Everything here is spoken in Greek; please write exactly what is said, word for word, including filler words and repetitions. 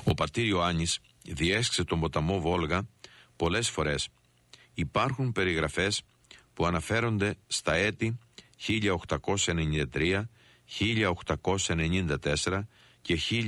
Ο πατήρ Ιωάννης διέσχισε τον ποταμό Βόλγα πολλές φορές. Υπάρχουν περιγραφές που αναφέρονται στα έτη χίλια οκτακόσια ενενήντα τρία, χίλια οκτακόσια ενενήντα τέσσερα και